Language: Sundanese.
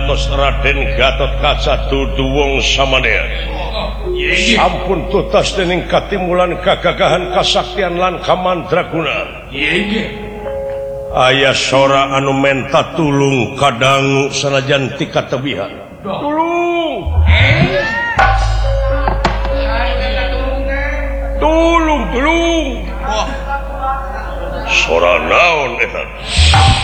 mantos Raden Gatot Kaca dudu wong samanea. Sampun tutas dening katimulan kagagahan kasaktian lan kamandraguna. Aya sora anu menta tulung kadang sanajan ti katebihan. Tulung. Tulung. Sora naon eta?